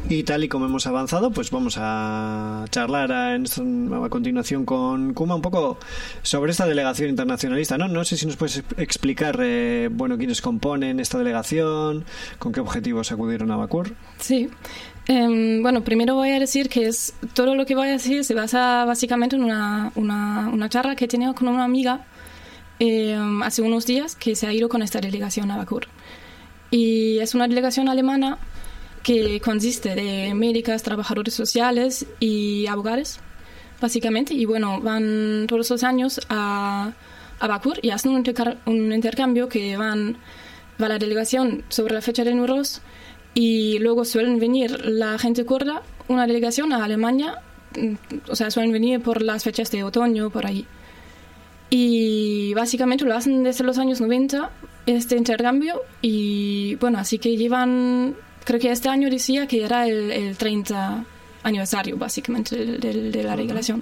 Y tal y como hemos avanzado, pues vamos a charlar a continuación con Kuma un poco sobre esta delegación internacionalista, ¿no? No sé si nos puedes explicar, quiénes componen esta delegación, con qué objetivos acudieron a Bakur. Sí. Primero voy a decir que todo lo que voy a decir se basa básicamente en una charla que he tenido con una amiga hace unos días que se ha ido con esta delegación a Bakur. Y es una delegación alemana que consiste de médicas, trabajadores sociales y abogados, básicamente. Y van todos los años a Bakur y hacen un intercambio que va la delegación sobre la fecha de Nowruz y luego suelen venir la gente kurda, una delegación a Alemania, o sea, suelen venir por las fechas de otoño, por ahí. Y básicamente lo hacen desde los años 90, este intercambio, y así que llevan... Creo que este año decía que era el 30 aniversario, básicamente, de la delegación.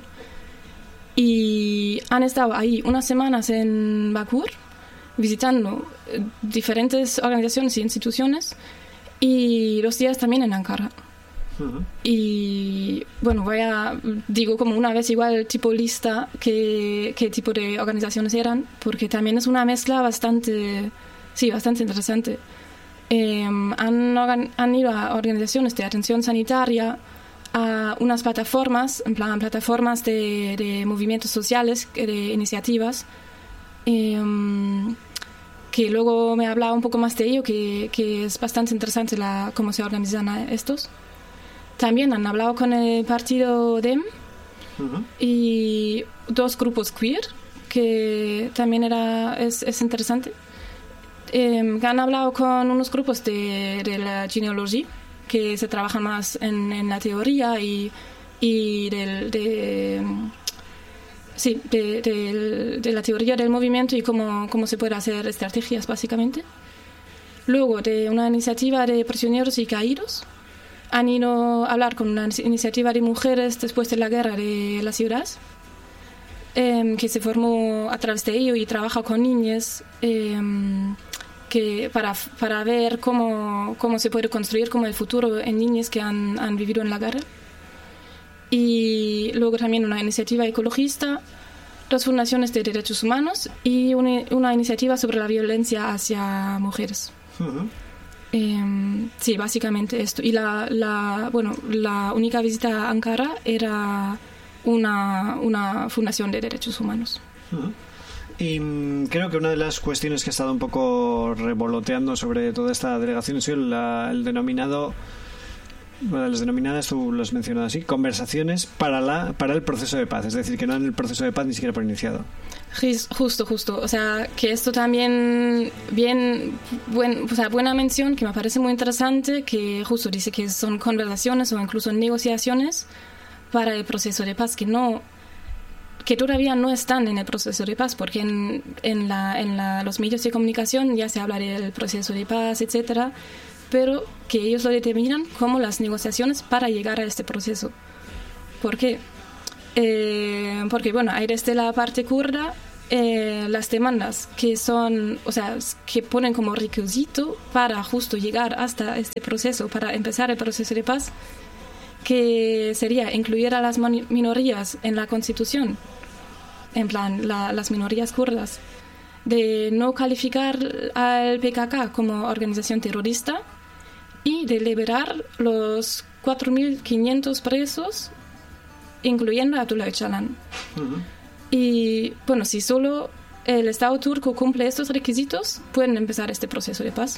Y han estado ahí unas semanas en Bakur, visitando diferentes organizaciones y instituciones, y 2 días también en Ankara. Y digo como una vez igual tipo lista qué tipo de organizaciones eran, porque también es una mezcla bastante interesante. Han ido a organizaciones de atención sanitaria, a unas plataformas, en plan plataformas de movimientos sociales, de iniciativas, que luego me ha hablado un poco más de ello, que es bastante interesante cómo se organizan estos. También han hablado con el partido DEM y 2 grupos queer, que también es interesante. Han hablado con unos grupos de la genealogía, que se trabajan más en la teoría y de la teoría del movimiento y cómo se puede hacer estrategias, básicamente. Luego, de una iniciativa de prisioneros y caídos, han ido a hablar con una iniciativa de mujeres después de la guerra de la ciudad, que se formó a través de ello y trabaja con niñas, que para ver cómo se puede construir como el futuro en niñas que han vivido en la guerra. Y luego también una iniciativa ecologista, 2 fundaciones de derechos humanos y una iniciativa sobre la violencia hacia mujeres. Sí, básicamente esto. Y la única visita a Ankara era una fundación de derechos humanos. Y creo que una de las cuestiones que ha estado un poco revoloteando sobre toda esta delegación ha sido el denominado, las denominadas, tú lo has mencionado así, conversaciones para el proceso de paz, es decir, que no en el proceso de paz ni siquiera por iniciado. Justo. O sea, que esto también buena mención, que me parece muy interesante, que justo dice que son conversaciones o incluso negociaciones para el proceso de paz, que todavía no están en el proceso de paz, porque en los medios de comunicación ya se habla del proceso de paz, etcétera, pero que ellos lo determinan como las negociaciones para llegar a este proceso. ¿Por qué? Porque hay desde la parte kurda las demandas que son, o sea, que ponen como requisito para justo llegar hasta este proceso, para empezar el proceso de paz, que sería incluir a las minorías en la Constitución, en plan las minorías kurdas, de no calificar al PKK como organización terrorista y de liberar los 4.500 presos, incluyendo a Abdullah Öcalan. Y si solo el Estado turco cumple estos requisitos, pueden empezar este proceso de paz.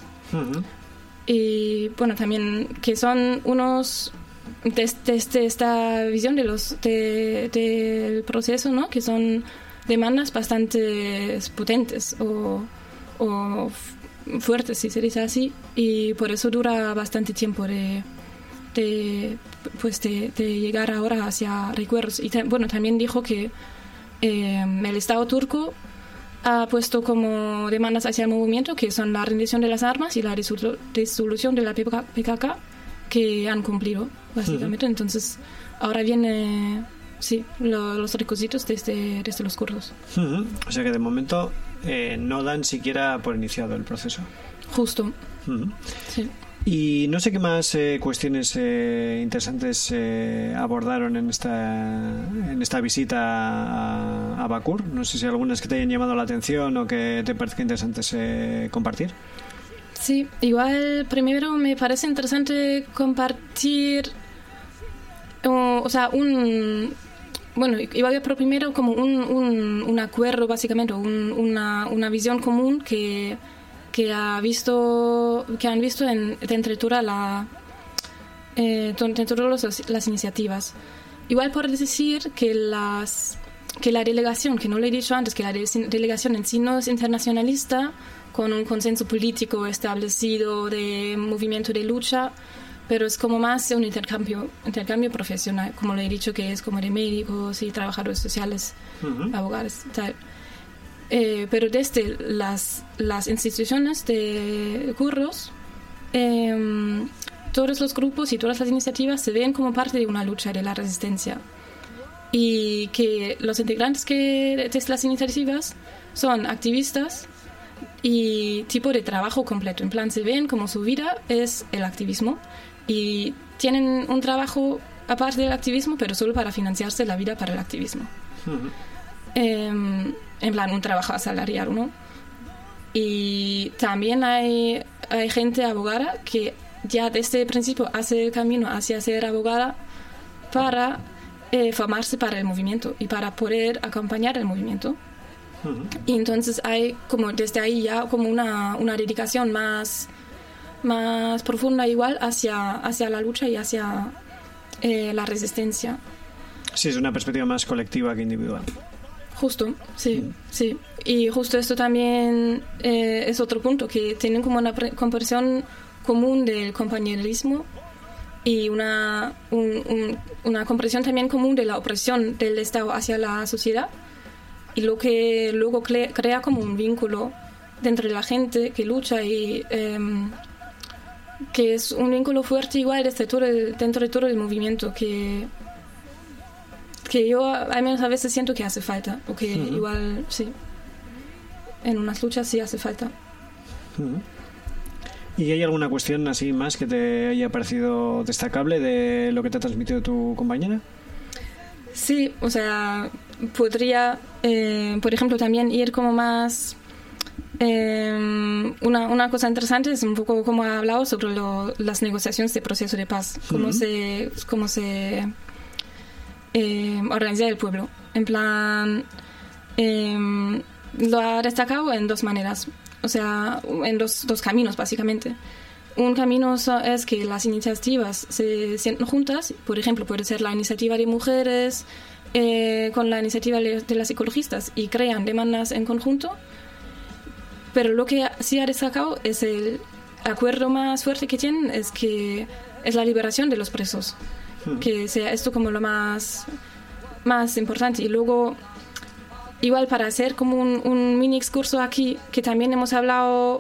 Y también que son unos... Desde esta visión del proceso, ¿no? Que son demandas bastante potentes o fuertes, si se dice así, y por eso dura bastante tiempo de llegar ahora hacia recuerdos. Y también dijo que el Estado turco ha puesto como demandas hacia el movimiento, que son la rendición de las armas y la disolución de la PKK, que han cumplido, básicamente. Entonces, ahora viene, los requisitos desde los kurdos. O sea que de momento no dan siquiera por iniciado el proceso. Justo. Sí. Y no sé qué más cuestiones interesantes abordaron en esta visita a Bakur. No sé si algunas que te hayan llamado la atención o que te parezca interesantes compartir. Sí, igual primero me parece interesante compartir, igual primero como un acuerdo básicamente, una visión común que han visto entre todas las iniciativas. Igual por decir que la delegación, que no lo he dicho antes, que la delegación en sí no es internacionalista, con un consenso político establecido de movimiento de lucha, pero es como más un intercambio profesional, como lo he dicho, que es como de médicos y trabajadores sociales, abogados, tal. Pero desde las instituciones de kurdos, todos los grupos y todas las iniciativas se ven como parte de una lucha de la resistencia, y que los integrantes de las iniciativas son activistas y tipo de trabajo completo, en plan se ven como su vida es el activismo y tienen un trabajo aparte del activismo, pero solo para financiarse la vida para el activismo. En plan un trabajo asalariado, ¿no? Y también hay gente abogada que ya desde el principio hace el camino hacia ser abogada para formarse para el movimiento y para poder acompañar el movimiento. Y entonces hay como desde ahí ya como una dedicación más profunda igual hacia la lucha y hacia la resistencia. Sí, es una perspectiva más colectiva que individual. Justo, sí, sí. Y justo esto también es otro punto, que tienen como una comprensión común del compañerismo y una comprensión también común de la opresión del Estado hacia la sociedad, y lo que luego crea como un vínculo dentro de la gente que lucha y que es un vínculo fuerte igual dentro de todo el movimiento que yo al menos a veces siento que hace falta, o que igual sí, en unas luchas sí hace falta. ¿Y hay alguna cuestión así más que te haya parecido destacable de lo que te ha transmitido tu compañera? Sí, o sea, podría, por ejemplo, también ir como más... una cosa interesante es un poco como ha hablado sobre las negociaciones de proceso de paz, cómo se organiza el pueblo. En plan, lo ha destacado en dos maneras, o sea, en dos caminos básicamente. Un camino es que las iniciativas se sienten juntas, por ejemplo, puede ser la iniciativa de mujeres con la iniciativa de las ecologistas, y crean demandas en conjunto. Pero lo que sí ha destacado es el acuerdo más fuerte que tienen, es la liberación de los presos, que sea esto como lo más importante. Y luego, igual para hacer como un mini excurso aquí, que también hemos hablado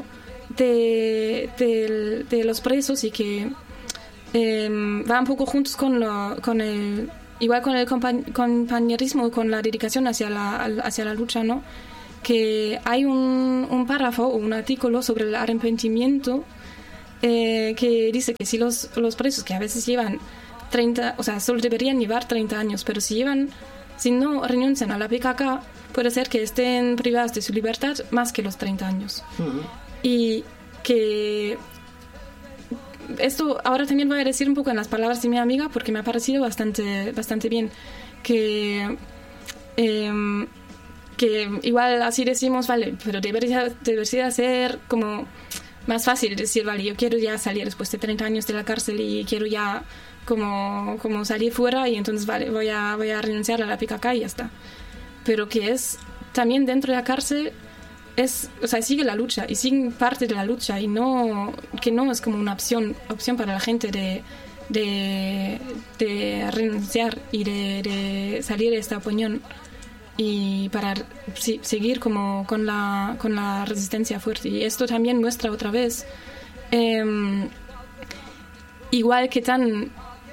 de los presos y que va un poco juntos con el compañerismo, con la dedicación hacia la lucha, ¿no? Que hay un párrafo o un artículo sobre el arrepentimiento que dice que si los presos, que a veces llevan 30, o sea, solo deberían llevar 30 años, pero si no renuncian a la PKK, puede ser que estén privados de su libertad más que los 30 años. Y que esto ahora también voy a decir un poco en las palabras de mi amiga, porque me ha parecido bastante bien, que igual así decimos, vale, pero debería ser como más fácil decir, vale, yo quiero ya salir después de 30 años de la cárcel y quiero ya como salir fuera, y entonces vale, voy a renunciar a la PKK y ya está. Pero que es también dentro de la cárcel, o sea, sigue la lucha y sigue parte de la lucha, y que no es como una opción para la gente de renunciar y de salir de esta opinión, y para seguir como con la resistencia fuerte. Y esto también muestra otra vez igual que tan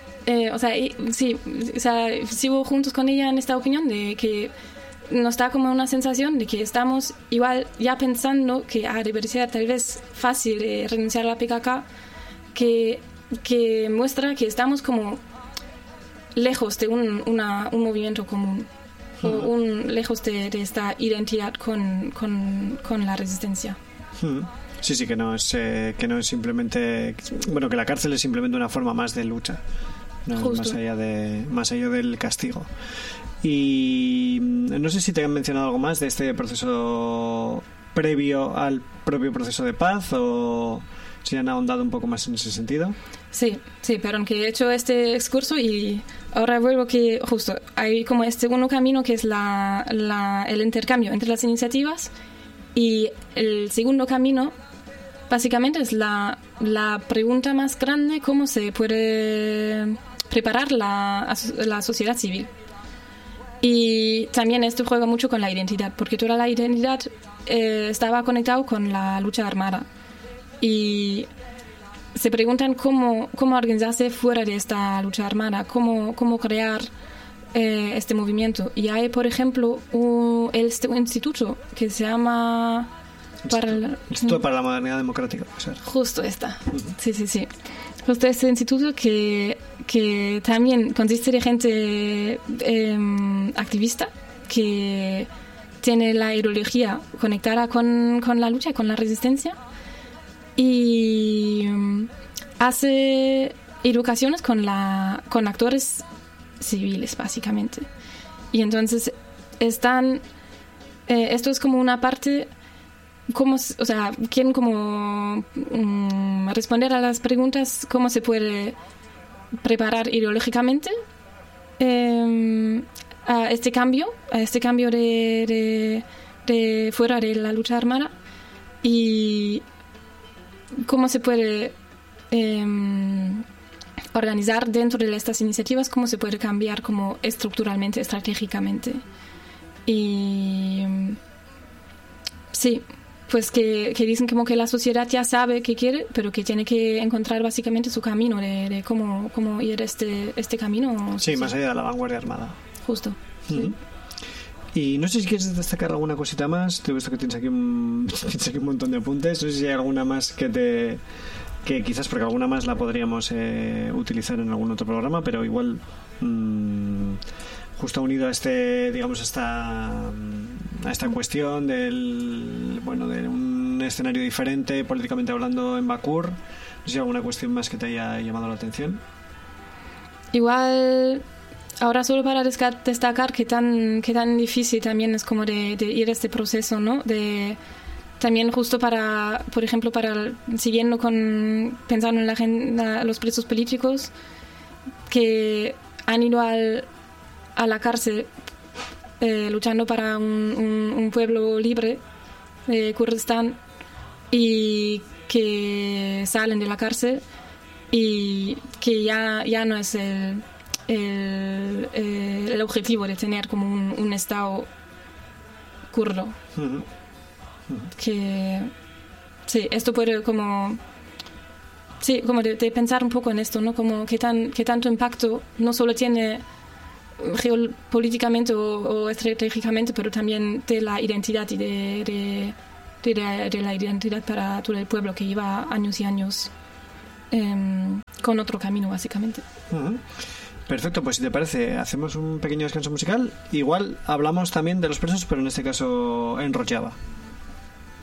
sigo juntos con ella en esta opinión de que nos da como una sensación de que estamos igual ya pensando que debería ser tal vez fácil renunciar a la PKK, que muestra que estamos como lejos de un movimiento común, o lejos de esta identidad con la resistencia. Sí, que no es simplemente, bueno, que la cárcel es simplemente una forma más de lucha, no es más allá del castigo. Y no sé si te han mencionado algo más de este proceso previo al propio proceso de paz, o si han ahondado un poco más en ese sentido. Sí, pero aunque he hecho este excurso y ahora vuelvo que justo hay como este segundo camino que es el intercambio entre las iniciativas, y el segundo camino básicamente es la pregunta más grande: cómo se puede preparar la sociedad civil. Y también esto juega mucho con la identidad, porque toda la identidad estaba conectado con la lucha armada. Y se preguntan cómo organizarse fuera de esta lucha armada, cómo crear este movimiento. Y hay, por ejemplo, este instituto que se llama... Instituto para la Modernidad Democrática. Justo esta. Sí. Justo este instituto que también consiste de gente activista que tiene la ideología conectada con la lucha y con la resistencia, y hace educaciones con actores civiles básicamente. Y entonces esto es como una parte, quieren como responder a las preguntas: cómo se puede preparar ideológicamente a este cambio de fuera de la lucha armada, y cómo se puede organizar dentro de estas iniciativas, cómo se puede cambiar como estructuralmente, estratégicamente. Y sí, pues que dicen como que la sociedad ya sabe qué quiere, pero que tiene que encontrar básicamente su camino de cómo ir este camino. Sí, más allá de la vanguardia armada. Justo. Sí. Y no sé si quieres destacar alguna cosita más. Te he visto que tienes aquí un montón de apuntes. No sé si hay alguna más que quizás, porque alguna más la podríamos utilizar en algún otro programa, pero igual justo unido a esta cuestión de un escenario diferente políticamente hablando en Bakur. No sé si hay alguna cuestión más que te haya llamado la atención. Igual, ahora solo para destacar qué tan difícil también es como de ir a este proceso, ¿no? También justo por ejemplo, pensando en la agenda, los presos políticos que han ido a la cárcel luchando para un pueblo libre de Kurdistán, y que salen de la cárcel y que ya no es el objetivo de tener como un Estado kurdo. Que sí, esto puede como de pensar un poco en esto, ¿no? Como qué tanto impacto no solo tiene geopolíticamente o estratégicamente, pero también de la identidad y de la identidad para todo el pueblo que lleva años y años con otro camino básicamente. Perfecto, pues si te parece hacemos un pequeño descanso musical. Igual hablamos también de los presos, pero en este caso en Rojava.